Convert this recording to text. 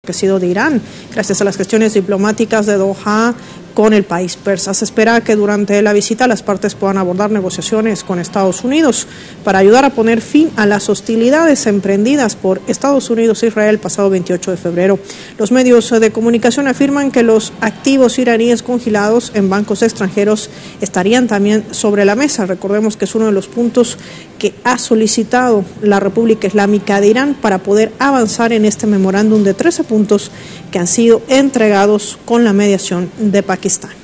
que ha sido de Irán, gracias a las gestiones diplomáticas de Doha con el país persa. Se espera que durante la visita las partes puedan abordar negociaciones con Estados Unidos para ayudar a poner fin a las hostilidades emprendidas por Estados Unidos e Israel el pasado 28 de febrero. Los medios de comunicación afirman que los activos iraníes congelados en bancos extranjeros estarían también sobre la mesa. Recordemos que es uno de los puntos que ha solicitado la República Islámica de Irán para poder avanzar en este memorándum de 13 puntos que han sido entregados con la mediación de Pakistán.